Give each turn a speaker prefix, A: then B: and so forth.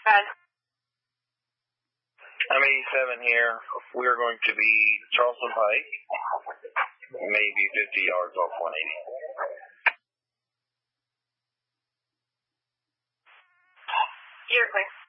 A: ahead.
B: I'm 87 here. We're going to be Charleston Pike, maybe 50 yards off 180.
A: You're clear.